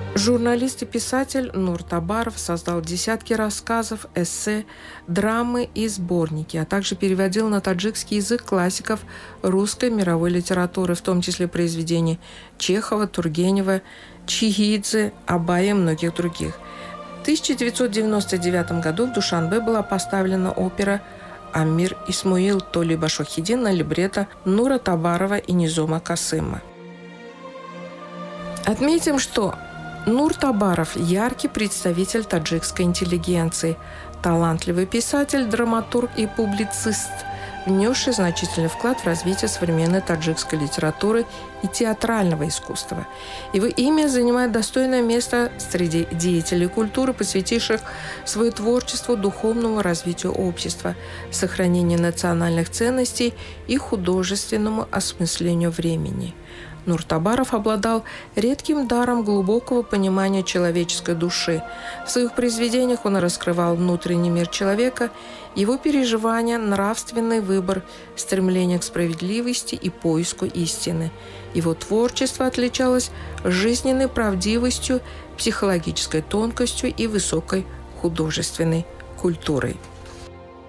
Журналист и писатель Нур Табаров создал десятки рассказов, эссе, драмы и сборники, а также переводил на таджикский язык классиков русской мировой литературы, в том числе произведения Чехова, Тургенева, Чигидзе, Абая и многих других. В 1999 году в Душанбе была поставлена опера «Амир Исмуил Толиба Шохидин» на либретто Нура Табарова и Низома Касыма. Отметим, что Нур Табаров – яркий представитель таджикской интеллигенции, талантливый писатель, драматург и публицист, внесший значительный вклад в развитие современной таджикской литературы и театрального искусства. Его имя занимает достойное место среди деятелей культуры, посвятивших свое творчество духовному развитию общества, сохранению национальных ценностей и художественному осмыслению времени. Нур Табаров обладал редким даром глубокого понимания человеческой души. В своих произведениях он раскрывал внутренний мир человека, его переживания, нравственный выбор, стремление к справедливости и поиску истины. Его творчество отличалось жизненной правдивостью, психологической тонкостью и высокой художественной культурой.